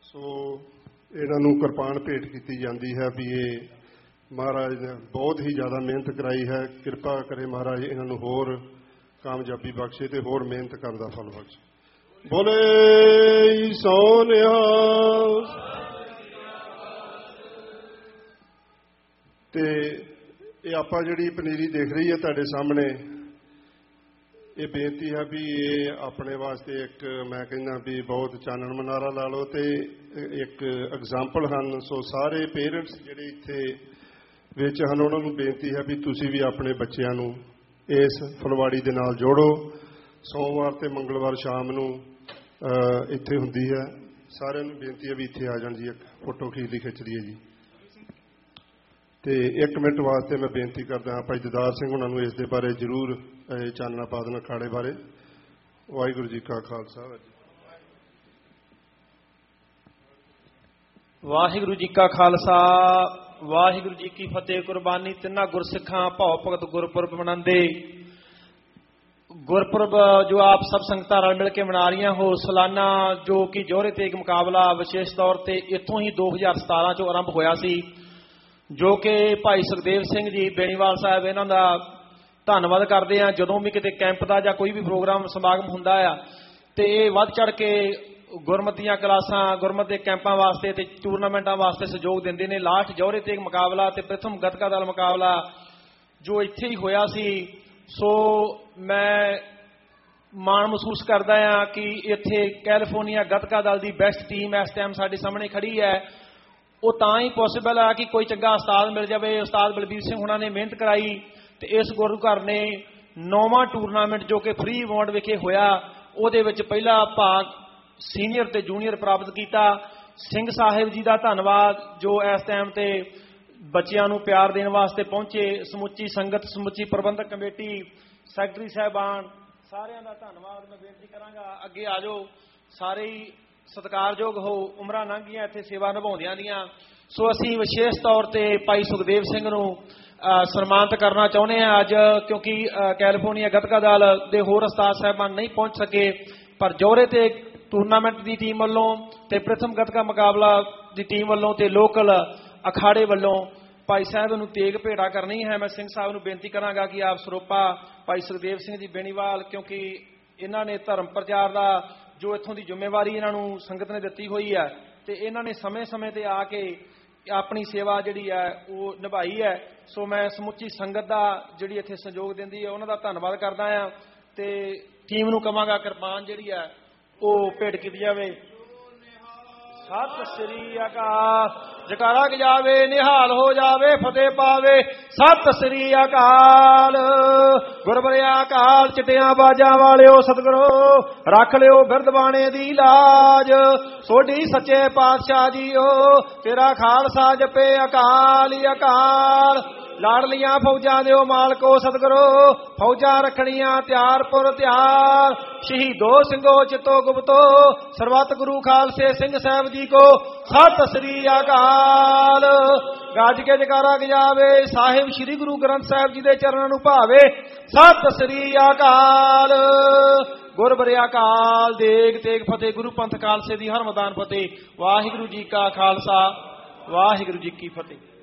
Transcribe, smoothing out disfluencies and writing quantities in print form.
ਸੋ ਇਹਨਾਂ ਨੂੰ ਕਿਰਪਾਨ ਭੇਟ ਕੀਤੀ ਜਾਂਦੀ ਹੈ ਵੀ ਇਹ ਮਹਾਰਾਜ ਨੇ ਬਹੁਤ ਹੀ ਜ਼ਿਆਦਾ ਮਿਹਨਤ ਕਰਾਈ ਹੈ। ਕਿਰਪਾ ਕਰੇ ਮਹਾਰਾਜ ਇਹਨਾਂ ਨੂੰ ਹੋਰ ਕਾਮਯਾਬੀ ਬਖਸ਼ੇ ਤੇ ਹੋਰ ਮਿਹਨਤ ਕਰਨ ਦਾ ਫਲ ਬਖਸ਼ੇ। ਬੋਲੇ ਸੋ ਨਿਹਾਲ। ਤੇ ਇਹ ਆਪਾਂ ਜਿਹੜੀ ਪਨੀਰੀ ਦੇਖ ਰਹੀ ਹੈ ਤੁਹਾਡੇ ਸਾਹਮਣੇ, ਇਹ ਬੇਨਤੀ ਹੈ ਵੀ ਇਹ ਆਪਣੇ ਵਾਸਤੇ ਇੱਕ ਮੈਂ ਕਹਿੰਦਾ ਵੀ ਬਹੁਤ ਚਾਨਣ ਮਨਾਰਾ ਲਾ ਲਓ ਤੇ ਇੱਕ ਐਗਜ਼ਾਮਪਲ ਹਨ। ਸੋ ਸਾਰੇ ਪੇਰੈਂਟਸ ਜਿਹੜੇ ਇੱਥੇ ਵਿੱਚ ਹਨ ਉਹਨਾਂ ਨੂੰ ਬੇਨਤੀ ਹੈ ਵੀ ਤੁਸੀਂ ਵੀ ਆਪਣੇ ਬੱਚਿਆਂ ਨੂੰ ਇਸ ਫੁਲਵਾੜੀ ਦੇ ਨਾਲ ਜੋੜੋ। ਸੋਮਵਾਰ ਤੇ ਮੰਗਲਵਾਰ ਸ਼ਾਮ ਨੂੰ ਇੱਥੇ ਹੁੰਦੀ ਹੈ। ਸਾਰਿਆਂ ਨੂੰ ਬੇਨਤੀ ਹੈ ਵੀ ਇੱਥੇ ਆ ਜਾਣ ਜੀ, ਇੱਕ ਫੋਟੋ ਖੀਰਲੀ ਖਿੱਚ ਲਈਏ ਜੀ। ਤੇ 1 ਮਿੰਟ ਵਾਸਤੇ ਮੈਂ ਬੇਨਤੀ ਕਰਦਾ ਹਾਂ ਭਾਈ ਦਦਾਰ ਸਿੰਘ ਉਹਨਾਂ ਨੂੰ ਇਸ ਦੇ ਬਾਰੇ ਜ਼ਰੂਰ ਚਾਨਣਾ ਪਾ ਦੇਣ ਅਖਾੜੇ ਬਾਰੇ। ਵਾਹਿਗੁਰੂ ਜੀ ਕਾ ਖਾਲਸਾ। ਵਾਹਿਗੁਰੂ ਜੀ ਕਾ ਖਾਲਸਾ, ਵਾਹਿਗੁਰੂ ਜੀ ਕੀ ਫਤਿਹ। ਕੁਰਬਾਨੀ ਤਿੰਨਾਂ ਗੁਰਸਿੱਖਾਂ ਭਾਉ ਭਗਤ ਗੁਰਪੁਰਬ ਮਨਾਉਂਦੇ। ਗੁਰਪੁਰਬ ਜੋ ਆਪ ਸਭ ਸੰਗਤਾਂ ਰਲ ਮਿਲ ਕੇ ਮਨਾ ਰਹੀਆਂ ਹੋ, ਸਾਲਾਨਾ ਜੋ ਕਿ ਜੋਹਰੇ ਤੇਗ ਮੁਕਾਬਲਾ ਵਿਸ਼ੇਸ਼ ਤੌਰ ਤੇ ਇੱਥੋਂ ਹੀ 2017 ਚੋਂ ਆਰੰਭ ਹੋਇਆ ਸੀ, ਜੋ ਕਿ ਭਾਈ ਸੁਖਦੇਵ ਸਿੰਘ ਜੀ ਬੇਣੀਵਾਲ ਸਾਹਿਬ ਇਹਨਾਂ ਦਾ ਧੰਨਵਾਦ ਕਰਦੇ ਆ। ਜਦੋਂ ਵੀ ਕਿਤੇ ਕੈਂਪ ਦਾ ਜਾਂ ਕੋਈ ਵੀ ਪ੍ਰੋਗਰਾਮ ਸਮਾਗਮ ਹੁੰਦਾ ਆ ਤੇ ਇਹ ਵੱਧ ਚੜ ਕੇ ਗੁਰਮਤਿ ਦੀਆਂ ਕਲਾਸਾਂ, ਗੁਰਮਤਿ ਦੇ ਕੈਂਪਾਂ ਵਾਸਤੇ ਤੇ ਟੂਰਨਾਮੈਂਟਾਂ ਵਾਸਤੇ ਸਹਿਯੋਗ ਦਿੰਦੇ ਨੇ। ਲਾਸਟ ਜੋਹਰੇ ਤੇਗ ਮੁਕਾਬਲਾ ਤੇ ਪ੍ਰਥਮ ਗੱਤਕਾ ਦਲ ਮੁਕਾਬਲਾ ਜੋ ਇੱਥੇ ਹੀ ਹੋਇਆ ਸੀ। ਸੋ ਮੈਂ ਮਾਣ ਮਹਿਸੂਸ ਕਰਦਾ ਹਾਂ ਕਿ ਇੱਥੇ ਕੈਲੀਫੋਰਨੀਆ ਗੱਤਕਾ ਦਲ ਦੀ ਬੈਸਟ ਟੀਮ ਇਸ ਟਾਈਮ ਸਾਡੇ ਸਾਹਮਣੇ ਖੜੀ ਹੈ। ਉਹ ਤਾਂ ਹੀ ਪੋਸੀਬਲ ਹੈ ਕਿ ਕੋਈ ਚੰਗਾ ਉਸਤਾਦ ਮਿਲ ਜਾਵੇ। ਉਸਤਾਦ ਬਲਬੀਰ ਸਿੰਘ ਹੁਣਾਂ ਨੇ ਮਿਹਨਤ ਕਰਾਈ ਤੇ ਇਸ ਗੁਰੂ ਘਰ ਨੇ 9ਵਾਂ ਟੂਰਨਾਮੈਂਟ ਜੋ ਕਿ ਫ੍ਰੀ ਵਾਰਡ ਵਿਖੇ ਹੋਇਆ, ਉਹਦੇ ਵਿੱਚ ਪਹਿਲਾ ਭਾਗ ਸੀਨੀਅਰ ਤੇ ਜੂਨੀਅਰ ਪ੍ਰਾਪਤ ਕੀਤਾ। ਸਿੰਘ ਸਾਹਿਬ ਜੀ ਦਾ ਧੰਨਵਾਦ ਜੋ ਇਸ ਟਾਈਮ ਤੇ ਬੱਚਿਆਂ ਨੂੰ ਪਿਆਰ ਦੇਣ ਵਾਸਤੇ ਪਹੁੰਚੇ। ਸਮੁੱਚੀ ਸੰਗਤ, ਸਮੁੱਚੀ ਪ੍ਰਬੰਧਕ ਕਮੇਟੀ, ਸੈਕਟਰੀ ਸਾਹਿਬਾਨ, ਸਾਰਿਆਂ ਦਾ ਧੰਨਵਾਦ। ਮੈਂ ਬੇਨਤੀ ਕਰਾਂਗਾ ਅੱਗੇ ਆ ਜਾਓ, ਸਾਰੇ ਹੀ ਸਤਿਕਾਰਯੋਗ ਹੋ, ਉਮਰਾਂ ਲੰਘ ਗਈਆਂ ਇੱਥੇ ਸੇਵਾ ਨਿਭਾਉਂਦਿਆਂ ਦੀਆਂ। ਸੋ ਅਸੀਂ ਵਿਸ਼ੇਸ਼ ਤੌਰ ਤੇ ਭਾਈ ਸੁਖਦੇਵ ਸਿੰਘ ਨੂੰ ਸਨਮਾਨਿਤ ਕਰਨਾ ਚਾਹੁੰਦੇ ਹਾਂ ਅੱਜ, ਕਿਉਂਕਿ ਕੈਲੀਫੋਰਨੀਆ ਗੱਤਕਾ ਦਲ ਦੇ ਹੋਰ ਉਸਤਾਦ ਸਾਹਿਬਾਨ ਨਹੀਂ ਪਹੁੰਚ ਸਕੇ, ਪਰ ਜੋਹਰੇ ਤੇ ਟੂਰਨਾਮੈਂਟ ਦੀ ਟੀਮ ਵੱਲੋਂ ਤੇ ਪ੍ਰਥਮ ਗੱਤਕਾ ਮੁਕਾਬਲਾ ਦੀ ਟੀਮ ਵੱਲੋਂ ਤੇ ਲੋਕਲ ਅਖਾੜੇ ਵੱਲੋਂ ਭਾਈ ਸਾਹਿਬ ਨੂੰ ਤੇਗ ਭੇਟਾ ਕਰਨੀ ਹੈ। ਮੈਂ ਸਿੰਘ ਸਾਹਿਬ ਨੂੰ ਬੇਨਤੀ ਕਰਾਂਗਾ ਕਿ ਆਪ ਸਰੋਪਾ ਭਾਈ ਸੁਖਦੇਵ ਸਿੰਘ ਜੀ ਬੇਣੀਵਾਲ, ਕਿਉਂਕਿ ਇਹਨਾਂ ਨੇ ਧਰਮ ਪ੍ਰਚਾਰ ਦਾ ਜੋ ਇੱਥੋਂ ਦੀ ਜ਼ਿੰਮੇਵਾਰੀ ਇਹਨਾਂ ਨੂੰ ਸੰਗਤ ਨੇ ਦਿੱਤੀ ਹੋਈ ਹੈ ਤੇ ਇਹਨਾਂ ਨੇ ਸਮੇਂ-ਸਮੇਂ ਤੇ ਆ ਕੇ ਆਪਣੀ ਸੇਵਾ ਜਿਹੜੀ ਹੈ ਉਹ ਨਿਭਾਈ ਹੈ। ਸੋ ਮੈਂ ਸਮੁੱਚੀ ਸੰਗਤ ਦਾ ਜਿਹੜੀ ਇੱਥੇ ਸਹਿਯੋਗ ਦਿੰਦੀ ਹੈ ਉਹਨਾਂ ਦਾ ਧੰਨਵਾਦ ਕਰਦਾ ਹਾਂ ਤੇ ਟੀਮ ਨੂੰ ਕਹਾਂਗਾ ਕਿਰਪਾਨ ਜਿਹੜੀ ਹੈ ਉਹ ਭੇਟ ਕੀਤੀ ਜਾਵੇ। ਸਤਿ ਸ੍ਰੀ ਅਕਾਲ। ਜਕਾਰਾ ਗਜਾਵੇ, ਨਿਹਾਲ ਹੋ ਜਾਵੇ, ਫਤਿਹ ਪਾਵੇ। ਸਤਿ ਸ੍ਰੀ ਅਕਾਲ। ਗੁਰਬਰਿਆ ਅਕਾਲ, ਚਿੱਟਿਆਂ ਬਾਜਾਂ ਵਾਲਿਓ ਸਤਿਗੁਰੂ ਰੱਖ ਲਿਓ ਬਿਰਧ ਬਾਣੇ ਦੀ ਲਾਜ। ਸੋਢੀ ਸੱਚੇ ਪਾਤਸ਼ਾਹ ਜੀਓ ਤੇਰਾ ਖਾਲਸਾ ਜਪੇ ਅਕਾਲ ਹੀ ਅਕਾਲ। ਲਾੜਲੀਆਂ ਫੌਜਾਂ ਦਿਓ ਮਾਲਕੋ ਸਤਿਗੁਰੂ ਫੌਜਾਂ ਰੱਖਣੀਆਂ ਤਿਆਰਪੁਰ ਤਿਆਰ। ਸ਼ਹੀਦੋ ਸਿੰਘੋ ਚਿੱਤੋ ਗੁਪਤੋ ਸਰਬੱਤ ਗੁਰੂ ਖਾਲਸੇ ਸਿੰਘ ਸਾਹਿਬ ਜੀ ਕੋ ਸਤਿ ਸ੍ਰੀ ਅਕਾਲ। ਗੱਜ ਕੇ ਜਕਾਰਾ ਗਜਾਵੇ, ਸਾਹਿਬ ਸ੍ਰੀ ਗੁਰੂ ਗ੍ਰੰਥ ਸਾਹਿਬ ਜੀ ਦੇ ਚਰਨਾਂ ਨੂੰ ਭਾਵੇ। ਸਤਿ ਸ੍ਰੀ ਅਕਾਲ। ਗੁਰਬਰਿਆ ਅਕਾਲ, ਦੇਗ ਤੇਗ ਫਤਿਹ। ਗੁਰੂ ਪੰਥ ਖਾਲਸੇ ਦੀ ਹਰ ਮੈਦਾਨ ਫਤਿਹ। ਵਾਹਿਗੁਰੂ ਜੀ ਕਾ ਖਾਲਸਾ, ਵਾਹਿਗੁਰੂ ਜੀ ਕੀ ਫਤਿਹ।